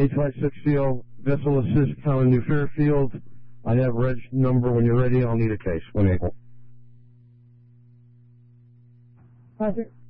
H56 Field, Vessel Assist, County New Fairfield. I have reg number. When you're ready, I'll need a case when able. Roger.